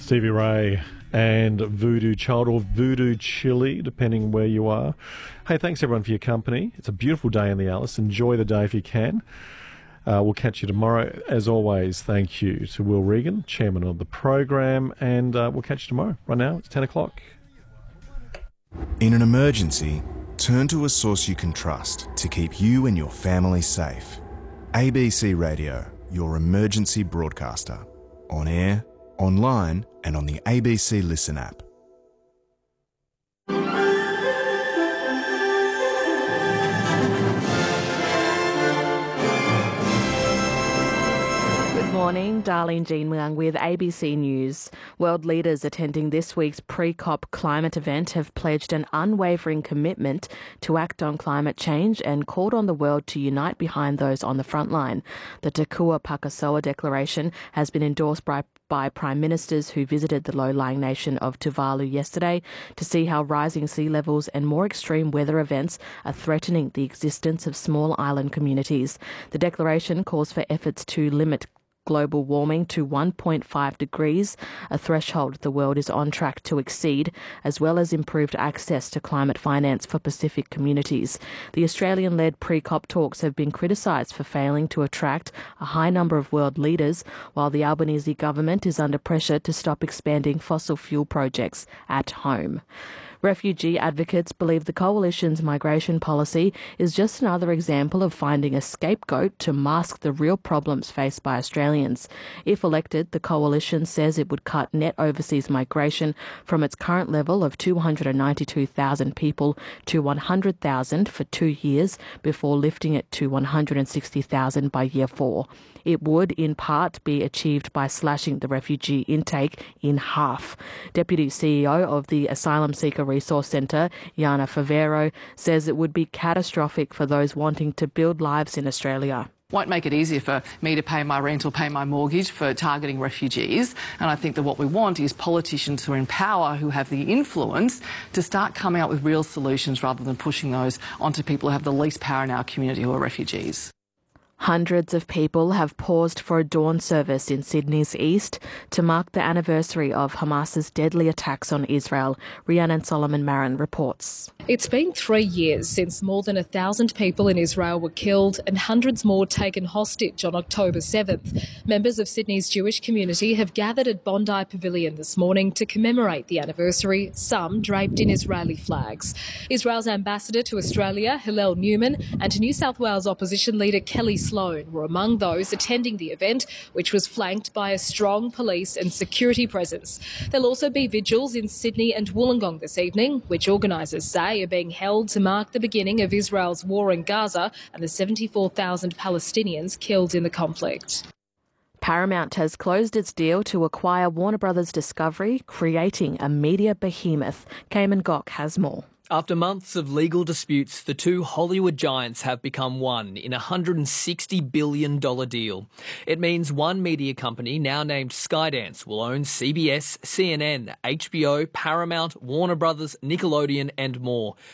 Stevie Ray and Voodoo Child, or Voodoo Chili, depending where you are. Hey, thanks everyone for your company. It's a beautiful day in the Alice. Enjoy the day if you can. We'll catch you tomorrow. As always, thank you to Will Regan, chairman of the program, and we'll catch you tomorrow. Right now, it's 10 o'clock. In an emergency, turn to a source you can trust to keep you and your family safe. ABC Radio, your emergency broadcaster. On air, online, and on the ABC Listen app. Morning, Darlene Jean Myung with ABC News. World leaders attending this week's pre-COP climate event have pledged an unwavering commitment to act on climate change and called on the world to unite behind those on the front line. The Te Kua Pakasoa Declaration has been endorsed by Prime Ministers who visited the low-lying nation of Tuvalu yesterday to see how rising sea levels and more extreme weather events are threatening the existence of small island communities. The declaration calls for efforts to limit global warming to 1.5 degrees, a threshold the world is on track to exceed, as well as improved access to climate finance for Pacific communities. The Australian-led pre-COP talks have been criticised for failing to attract a high number of world leaders, while the Albanese government is under pressure to stop expanding fossil fuel projects at home. Refugee advocates believe the Coalition's migration policy is just another example of finding a scapegoat to mask the real problems faced by Australians. If elected, the Coalition says it would cut net overseas migration from its current level of 292,000 people to 100,000 for 2 years before lifting it to 160,000 by year 4. It would, in part, be achieved by slashing the refugee intake in half. Deputy CEO of the Asylum Seeker Resource Centre, Jana Favero, says it would be catastrophic for those wanting to build lives in Australia. Won't make it easier for me to pay my rent or pay my mortgage for targeting refugees. And I think that what we want is politicians who are in power, who have the influence, to start coming up with real solutions rather than pushing those onto people who have the least power in our community, who are refugees. Hundreds of people have paused for a dawn service in Sydney's east to mark the anniversary of Hamas's deadly attacks on Israel. Rhiannon Solomon-Marin reports. It's been 3 years since more than 1,000 people in Israel were killed and hundreds more taken hostage on October 7th. Members of Sydney's Jewish community have gathered at Bondi Pavilion this morning to commemorate the anniversary, some draped in Israeli flags. Israel's ambassador to Australia, Hillel Newman, and New South Wales opposition leader Kelly Sloan were among those attending the event, which was flanked by a strong police and security presence. There'll also be vigils in Sydney and Wollongong this evening, which organisers say are being held to mark the beginning of Israel's war in Gaza and the 74,000 Palestinians killed in the conflict. Paramount has closed its deal to acquire Warner Brothers Discovery, creating a media behemoth. Cayman Gok has more. After months of legal disputes, the two Hollywood giants have become one in a $160 billion deal. It means one media company, now named Skydance, will own CBS, CNN, HBO, Paramount, Warner Brothers, Nickelodeon and more.